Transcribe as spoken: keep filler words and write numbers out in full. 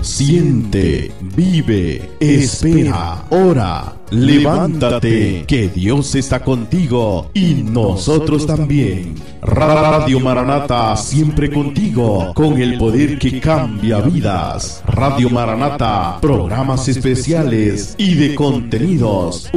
siente, vive, espera, ora. Levántate, que Dios está contigo y nosotros también. Radio Maranata, siempre contigo, con el poder que cambia vidas. Radio Maranata, programas especiales y de contenidos